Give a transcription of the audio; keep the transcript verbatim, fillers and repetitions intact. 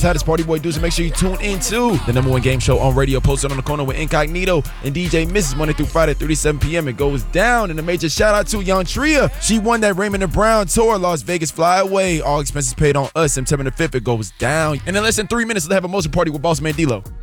Titus Party Boy dudes, and make sure you tune in to the number one game show on radio, Posted on the Corner with Incognito and D J Missus Monday through Friday, three to seven p.m. It goes down. And a major shout out to Yontria. She won that Raymond and Brown tour, Las Vegas Fly Away. All expenses paid on us. September the fifth, it goes down. And in less than three minutes, let's have a motion party with Boss Man D-Lo.